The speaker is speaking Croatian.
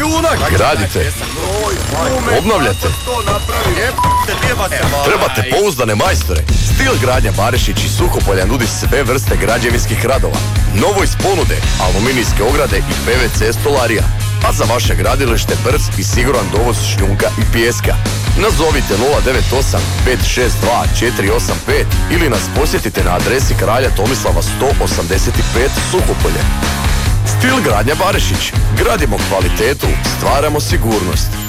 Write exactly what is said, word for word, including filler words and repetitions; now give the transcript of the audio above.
šljunak. Gradite, obnavljate, trebate pouzdane majstore. Stil gradnja Barišić i Suhopolja nudi sve vrste građevinskih radova. Novo iz ponude, aluminijske ograde i P V C stolarija. A za vaše gradilište brz i siguran dovoz šljunka i pijeska. Nazovite nula devet osam pet šest dva četiri osam pet ili nas posjetite na adresi Kralja Tomislava sto osamdeset pet Suhopolje. Stil gradnja Barišić. Gradimo kvalitetu, stvaramo sigurnost.